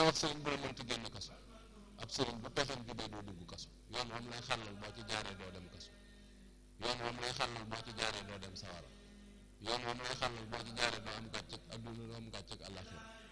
wax sëriñ boo mënta génn kaso ab sëriñ bu pexem bi dee doo dugg kaso yoon moom lay xàllal boo ci jaaree doo dem kaso yoon moom lay xàllal boo ci jaaree doo dem sawara yoon moom lay xàllal boo ci jaaree doo am gàcce ak adduna doo am gàcce ak àllaxira